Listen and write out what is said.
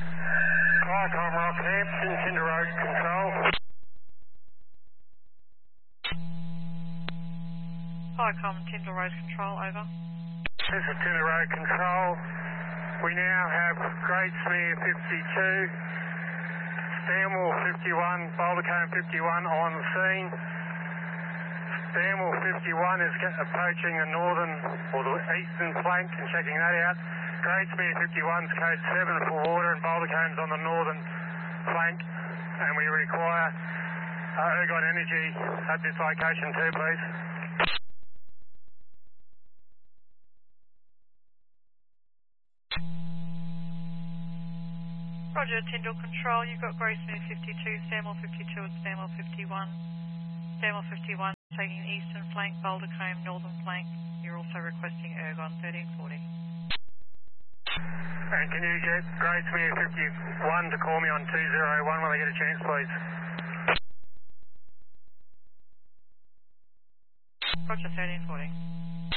Clark, Rockhampton, Tinder Road Control. Clark, Tinder Road Control, over. This is Tinder Road Control. We now have Great Smear 52, Stanwell 51, Boulder Combe 51 on the scene. Stanwell 51 is approaching the northern or the eastern flank and checking that out. Great Smear 51's code 7 for water and Boulder Combe's on the northern flank, and we require Ergon Energy at this location too, please. Roger, Tyndall Control, you've got Gracemere 52, Stanwell 52 and Stanwell 51. Stanwell 51 taking the eastern flank, Boulder Combe, northern flank. You're also requesting Ergon 1340. And can you get Gracemere 51 to call me on 201 when they get a chance, please? Roger, 1340.